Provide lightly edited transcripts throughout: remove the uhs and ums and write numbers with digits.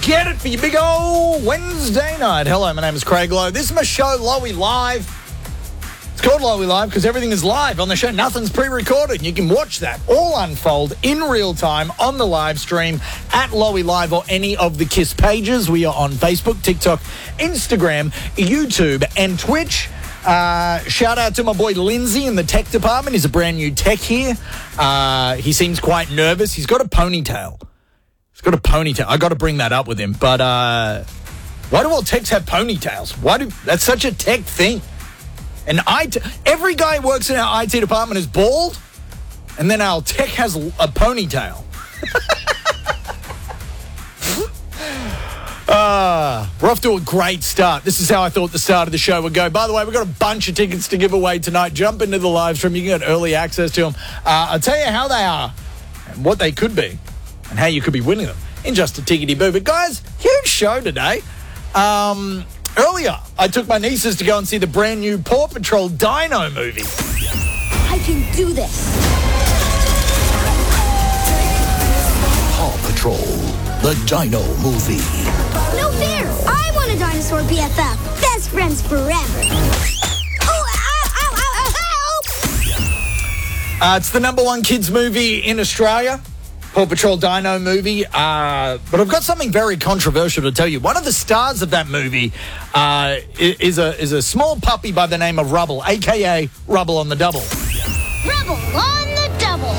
get it for your big old Wednesday night. Hello, my name is Craig Lowe. This is my show, Lowy Live. It's called Lowy Live because everything is live on the show. Nothing's pre-recorded. You can watch that all unfold in real time on the live stream at Lowy Live or any of the KISS pages. We are on Facebook, TikTok, Instagram, YouTube, and Twitch. Shout out to my boy Lindsay in the tech department. He's a brand new tech here. He seems quite nervous. He's got a ponytail. I got to bring that up with him. But why do all techs have ponytails? That's such a tech thing. And every guy who works in our IT department is bald, and then our tech has a ponytail. We're off to a great start. This is how I thought the start of the show would go. By the way, we've got a bunch of tickets to give away tonight. Jump into the live stream. You can get early access to them. I'll tell you how they are and what they could be and how you could be winning them in just a tickety-boo. But guys, huge show today. Earlier, I took my nieces to go and see the brand new Paw Patrol Dino movie. I can do this. Paw Patrol, the Dino movie. No fear. I want a dinosaur BFF. Best friends forever. Oh, ow. It's the #1 kids movie in Australia. Paw Patrol Dino movie, but I've got something very controversial to tell you. One of the stars of that movie is a small puppy by the name of Rubble, a.k.a. Rubble on the Double. Rubble on the double.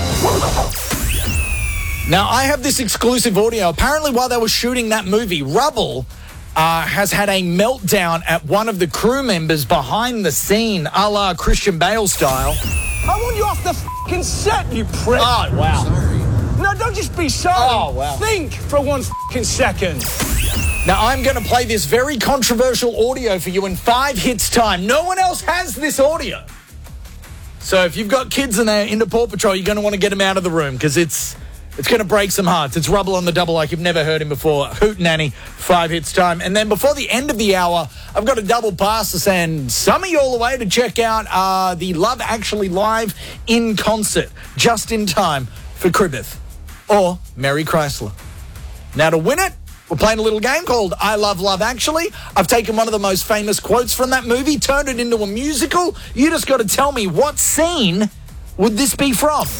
Now, I have this exclusive audio. Apparently, while they were shooting that movie, Rubble has had a meltdown at one of the crew members behind the scene, a la Christian Bale style. I want you off the f***ing set, you prick. Oh, wow. Sorry. No, don't just be sorry. Oh, wow. Think for 1 f***ing second. Now, I'm going to play this very controversial audio for you in 5 hits time. No one else has this audio. So if you've got kids in there into Paw Patrol, you're going to want to get them out of the room because it's going to break some hearts. It's Rubble on the Double like you've never heard him before. Hoot Nanny, 5 hits time. And then before the end of the hour, I've got a double pass to send some of you all the way to check out the Love Actually Live in concert just in time for Cribbeth or Mary Chrysler. Now to win it, we're playing a little game called I Love Love Actually. I've taken one of the most famous quotes from that movie, turned it into a musical. You just got to tell me what scene would this be from.